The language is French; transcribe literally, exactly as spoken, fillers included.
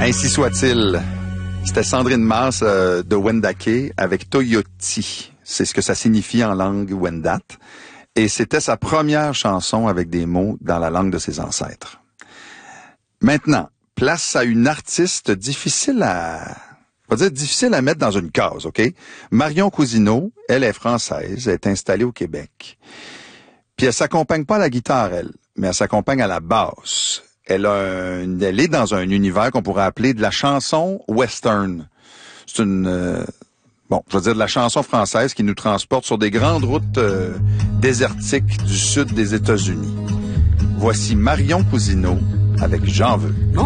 Ainsi soit-il. C'était Sandrine Mars euh, de Wendake avec Toyoti. C'est ce que ça signifie en langue Wendat. Et c'était sa première chanson avec des mots dans la langue de ses ancêtres. Maintenant, place à une artiste difficile à... on va dire difficile à mettre dans une case, OK? Marion Cousineau, elle est française, elle est installée au Québec. Puis elle s'accompagne pas à la guitare, elle, mais elle s'accompagne à la basse. Elle, a un, elle est dans un univers qu'on pourrait appeler de la chanson western. C'est une... Euh, bon, je veux dire de la chanson française qui nous transporte sur des grandes routes euh, désertiques du sud des États-Unis. Voici Marion Cousineau avec J'en veux.